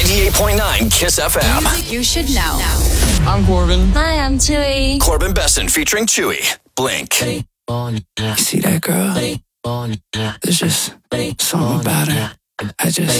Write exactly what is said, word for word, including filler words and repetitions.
eighty-eight point nine Kiss F M. Music you should know. I'm Corbin. Hi, I'm Chewy. Corbin Besson featuring Chewy. Blink. You see that girl? There's just something about her. I just